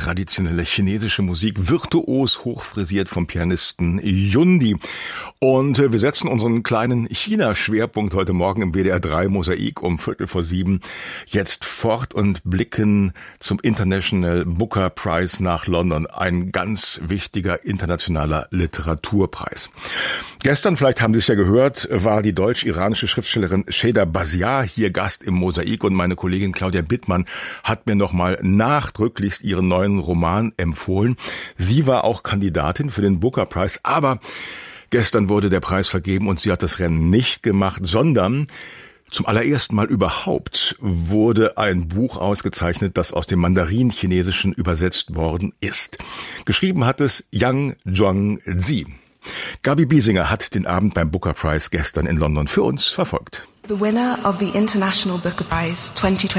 traditionelle chinesische Musik, virtuos hochfrisiert vom Pianisten Yundi. Und wir setzen unseren kleinen China-Schwerpunkt heute Morgen im WDR 3 Mosaik um 6:45 jetzt fort und blicken zum International Booker Prize nach London. Ein ganz wichtiger internationaler Literaturpreis. Gestern, vielleicht haben Sie es ja gehört, war die deutsch-iranische Schriftstellerin Sheyda Basiar hier Gast im Mosaik und meine Kollegin Claudia Bittmann hat mir nochmal nachdrücklichst ihren neuen Roman empfohlen. Sie war auch Kandidatin für den Booker Prize, aber gestern wurde der Preis vergeben und sie hat das Rennen nicht gemacht, sondern zum allerersten Mal überhaupt wurde ein Buch ausgezeichnet, das aus dem Mandarin-Chinesischen übersetzt worden ist. Geschrieben hat es Yang Zhuangzi. Gabi Biesinger hat den Abend beim Booker Prize gestern in London für uns verfolgt. The winner of the International Booker Prize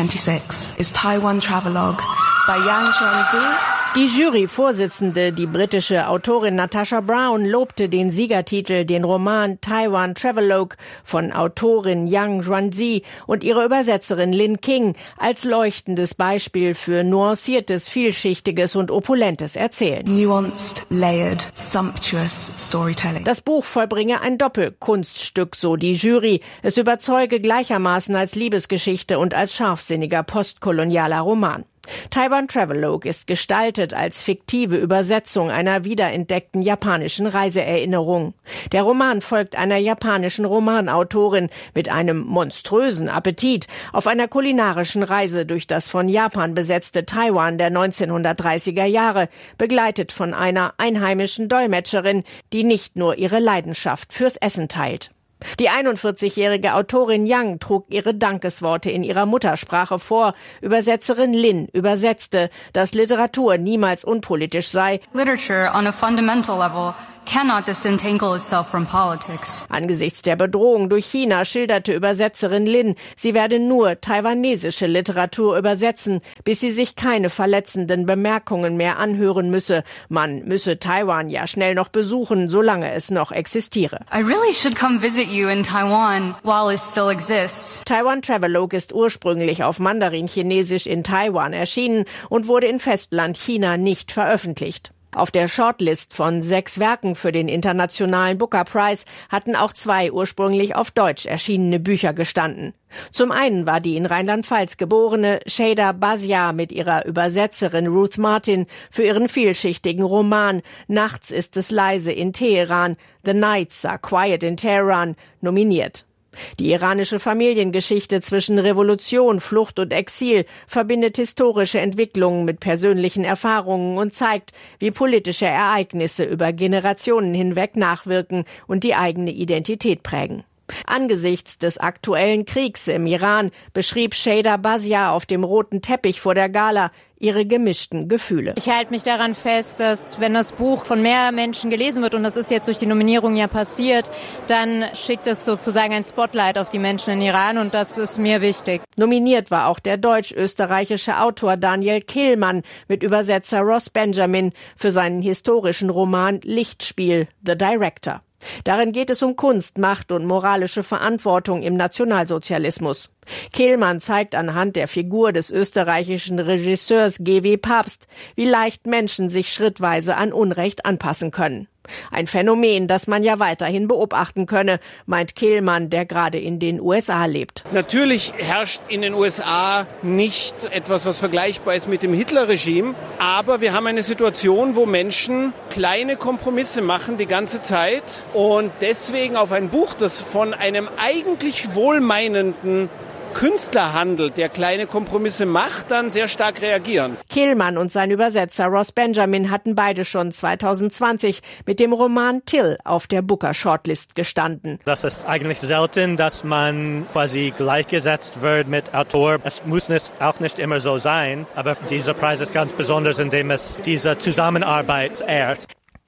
2026 is Taiwan Travelogue by Yang Zhuangzi. Die Juryvorsitzende, die britische Autorin Natasha Brown, lobte den Siegertitel, den Roman Taiwan Travelogue von Autorin Yang Zhuangzi und ihrer Übersetzerin Lin King als leuchtendes Beispiel für nuanciertes, vielschichtiges und opulentes Erzählen. Nuanced, layered, sumptuous storytelling. Das Buch vollbringe ein Doppelkunststück, so die Jury. Es überzeuge gleichermaßen als Liebesgeschichte und als scharfsinniger postkolonialer Roman. Taiwan Travelogue ist gestaltet als fiktive Übersetzung einer wiederentdeckten japanischen Reiseerinnerung. Der Roman folgt einer japanischen Romanautorin mit einem monströsen Appetit auf einer kulinarischen Reise durch das von Japan besetzte Taiwan der 1930er Jahre, begleitet von einer einheimischen Dolmetscherin, die nicht nur ihre Leidenschaft fürs Essen teilt. Die 41-jährige Autorin Yang trug ihre Dankesworte in ihrer Muttersprache vor. Übersetzerin Lin übersetzte, dass Literatur niemals unpolitisch sei. Literature on a fundamental level cannot disentangle itself from politics. Angesichts der Bedrohung durch China schilderte Übersetzerin Lin, sie werde nur taiwanesische Literatur übersetzen, bis sie sich keine verletzenden Bemerkungen mehr anhören müsse. Man müsse Taiwan ja schnell noch besuchen, solange es noch existiere. I really should come visit you in Taiwan while it still exists. Taiwan Travelogue ist ursprünglich auf Mandarin-Chinesisch in Taiwan erschienen und wurde in Festland China nicht veröffentlicht. Auf der Shortlist von 6 Werken für den Internationalen Booker Prize hatten auch 2 ursprünglich auf Deutsch erschienene Bücher gestanden. Zum einen war die in Rheinland-Pfalz geborene Sheyda Basiar mit ihrer Übersetzerin Ruth Martin für ihren vielschichtigen Roman Nachts ist es leise in Teheran, The Nights are quiet in Tehran nominiert. Die iranische Familiengeschichte zwischen Revolution, Flucht und Exil verbindet historische Entwicklungen mit persönlichen Erfahrungen und zeigt, wie politische Ereignisse über Generationen hinweg nachwirken und die eigene Identität prägen. Angesichts des aktuellen Kriegs im Iran beschrieb Sheyda Basiar auf dem roten Teppich vor der Gala ihre gemischten Gefühle. Ich halte mich daran fest, dass wenn das Buch von mehr Menschen gelesen wird, und das ist jetzt durch die Nominierung ja passiert, dann schickt es sozusagen ein Spotlight auf die Menschen in Iran und das ist mir wichtig. Nominiert war auch der deutsch-österreichische Autor Daniel Kehlmann mit Übersetzer Ross Benjamin für seinen historischen Roman Lichtspiel, The Director. Darin geht es um Kunst, Macht und moralische Verantwortung im Nationalsozialismus. Kehlmann zeigt anhand der Figur des österreichischen Regisseurs G.W. Pabst, wie leicht Menschen sich schrittweise an Unrecht anpassen können. Ein Phänomen, das man ja weiterhin beobachten könne, meint Kehlmann, der gerade in den USA lebt. Natürlich herrscht in den USA nicht etwas, was vergleichbar ist mit dem Hitler-Regime, aber wir haben eine Situation, wo Menschen kleine Kompromisse machen die ganze Zeit und deswegen auf ein Buch, das von einem eigentlich wohlmeinenden Künstler handelt, der kleine Kompromisse macht, dann sehr stark reagieren. Kehlmann und sein Übersetzer Ross Benjamin hatten beide schon 2020 mit dem Roman Till auf der Booker Shortlist gestanden. Das ist eigentlich selten, dass man quasi gleichgesetzt wird mit Autor. Es muss auch nicht immer so sein, aber dieser Preis ist ganz besonders, indem es diese Zusammenarbeit ehrt.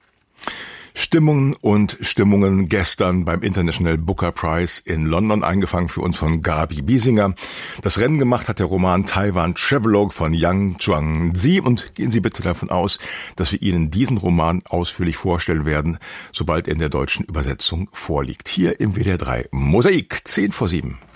Stimmungen und Stimmungen gestern beim International Booker Prize in London, eingefangen für uns von Gabi Biesinger. Das Rennen gemacht hat der Roman Taiwan Travelogue von Yang Zhuangzi und gehen Sie bitte davon aus, dass wir Ihnen diesen Roman ausführlich vorstellen werden, sobald er in der deutschen Übersetzung vorliegt. Hier im WDR 3 Mosaik, 6:10.